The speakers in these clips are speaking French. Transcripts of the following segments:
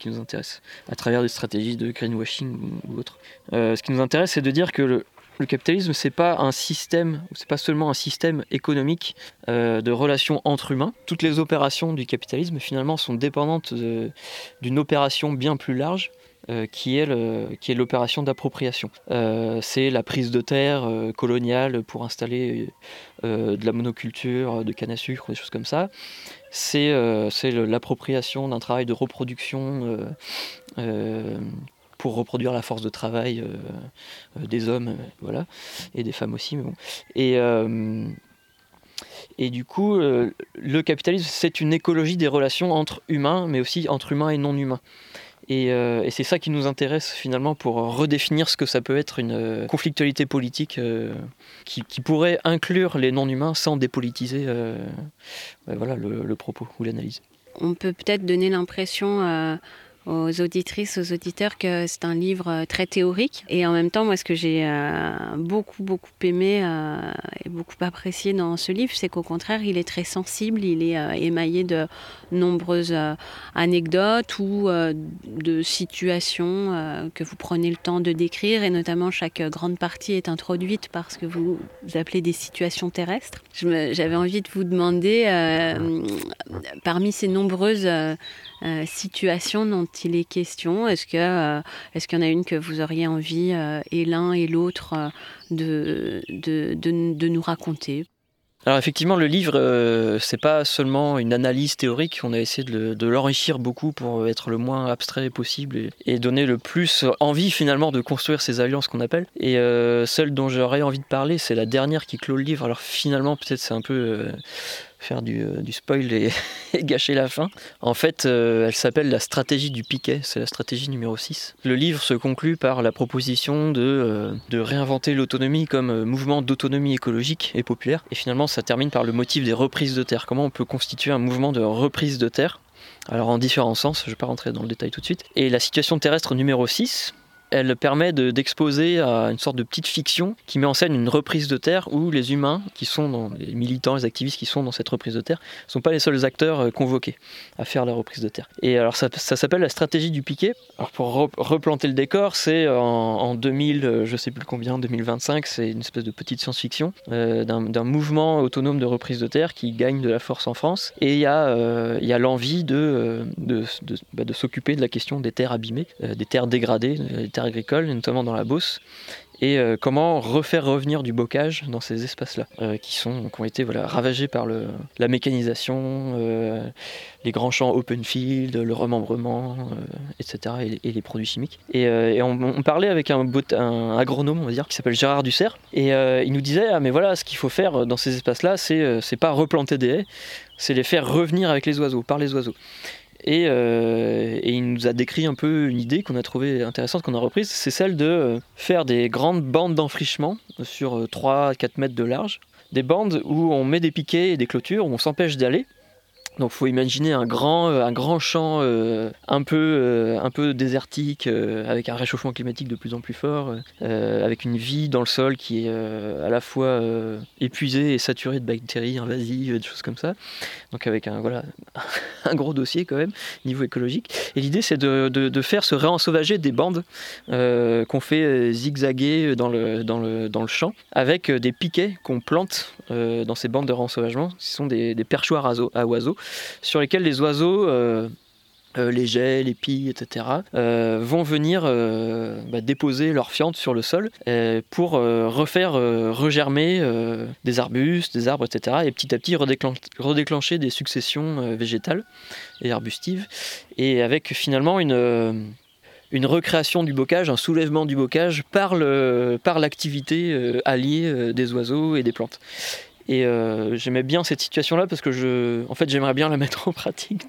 qui nous intéresse, à travers des stratégies de greenwashing ou autres. Ce qui nous intéresse, c'est de dire que le capitalisme, c'est pas seulement un système économique de relations entre humains. Toutes les opérations du capitalisme, finalement, sont dépendantes d'une opération bien plus large, qui est l'opération d'appropriation. C'est la prise de terre coloniale pour installer de la monoculture, de canne à sucre, des choses comme ça. C'est l'appropriation d'un travail de reproduction pour reproduire la force de travail des hommes, voilà, et des femmes aussi. Mais bon. Et du coup, le capitalisme, c'est une écologie des relations entre humains, mais aussi entre humains et non humains. Et c'est ça qui nous intéresse finalement pour redéfinir ce que ça peut être une conflictualité politique qui pourrait inclure les non-humains sans dépolitiser le propos ou l'analyse. On peut peut-être donner l'impression aux auditrices, aux auditeurs que c'est un livre très théorique. Et en même temps, moi, ce que j'ai beaucoup aimé et beaucoup apprécié dans ce livre, c'est qu'au contraire, il est très sensible, il est émaillé de nombreuses anecdotes ou de situations que vous prenez le temps de décrire, et notamment chaque grande partie est introduite par ce que vous appelez des situations terrestres. J'avais envie de vous demander, parmi ces nombreuses situations dont il est question, est-ce qu'il y en a une que vous auriez envie, et l'un et l'autre, de nous raconter ? Alors effectivement, le livre, c'est pas seulement une analyse théorique, on a essayé de l'enrichir beaucoup pour être le moins abstrait possible et donner le plus envie finalement de construire ces alliances qu'on appelle. Et celle dont j'aurais envie de parler, c'est la dernière qui clôt le livre. Alors finalement, peut-être c'est un peu faire du spoil et gâcher la fin. En fait, elle s'appelle la stratégie du piquet, c'est la stratégie numéro 6. Le livre se conclut par la proposition de réinventer l'autonomie comme mouvement d'autonomie écologique et populaire. Et finalement, ça termine par le motif des reprises de terre. Comment on peut constituer un mouvement de reprise de terre ? Alors en différents sens, je ne vais pas rentrer dans le détail tout de suite. Et la situation terrestre numéro 6, elle permet d'exposer à une sorte de petite fiction qui met en scène une reprise de terre où les humains, les militants, les activistes qui sont dans cette reprise de terre, ne sont pas les seuls acteurs convoqués à faire la reprise de terre. Et alors ça s'appelle la stratégie du piquet. Alors pour replanter le décor, c'est en 2000, je sais plus combien, 2025, c'est une espèce de petite science-fiction d'un mouvement autonome de reprise de terre qui gagne de la force en France. Et il y a l'envie de s'occuper de la question des terres abîmées, des terres dégradées, des terres agricoles, notamment dans la Beauce, et comment refaire revenir du bocage dans ces espaces-là, qui ont été ravagés par la mécanisation, les grands champs open field, le remembrement, etc., et les produits chimiques. Et on parlait avec un agronome, on va dire, qui s'appelle Gérard Dussert, et il nous disait, mais voilà, ce qu'il faut faire dans ces espaces-là, c'est pas replanter des haies, c'est les faire revenir avec les oiseaux, par les oiseaux. Et il nous a décrit un peu une idée qu'on a trouvée intéressante, qu'on a reprise, c'est celle de faire des grandes bandes d'enfrichement sur 3-4 mètres de large, des bandes où on met des piquets et des clôtures, où on s'empêche d'aller. Donc il faut imaginer un grand champ un peu désertique, avec un réchauffement climatique de plus en plus fort, avec une vie dans le sol qui est à la fois épuisée et saturée de bactéries invasives, des choses comme ça. Donc avec un gros dossier quand même, niveau écologique. Et l'idée c'est de faire se réensauvager des bandes qu'on fait zigzaguer dans le champ, avec des piquets qu'on plante dans ces bandes de réensauvagement. Ce sont des perchoirs à oiseaux, sur lesquels les oiseaux, les geais, les pies, etc., vont venir déposer leurs fientes sur le sol pour refaire regermer des arbustes, des arbres, etc., et petit à petit redéclencher des successions végétales et arbustives, et avec finalement une recréation du bocage, un soulèvement du bocage par l'activité alliée des oiseaux et des plantes. Et j'aimais bien cette situation-là parce que j'aimerais bien la mettre en pratique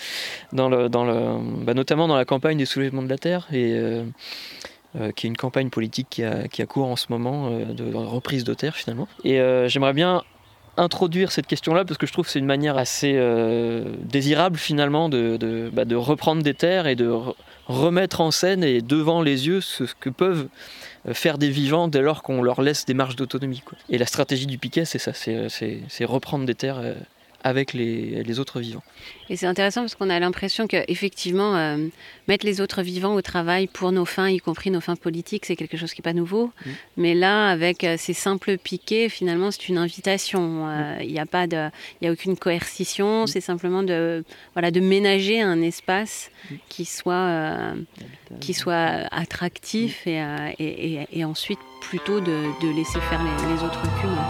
notamment dans la campagne des soulèvements de la terre, et qui est une campagne politique qui a cours en ce moment, de reprise de terre finalement. Et j'aimerais bien introduire cette question-là parce que je trouve que c'est une manière assez désirable finalement de reprendre des terres et de remettre en scène et devant les yeux ce que peuvent faire des vivants dès lors qu'on leur laisse des marges d'autonomie, quoi. Et la stratégie du piquet, c'est ça, c'est reprendre des terres avec les autres vivants. Et c'est intéressant parce qu'on a l'impression qu'effectivement, mettre les autres vivants au travail pour nos fins, y compris nos fins politiques, c'est quelque chose qui n'est pas nouveau. Mais là, avec ces simples piquets, finalement, c'est une invitation. Il n'y a aucune coercition, c'est simplement de ménager un espace qui soit attractif et ensuite plutôt de laisser faire les autres humains.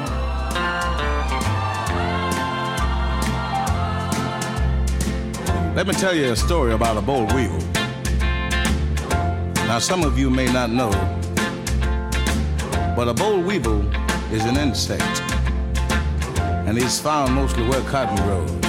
Let me tell you a story about a boll weevil. Now, some of you may not know, but a boll weevil is an insect, and it's found mostly where cotton grows.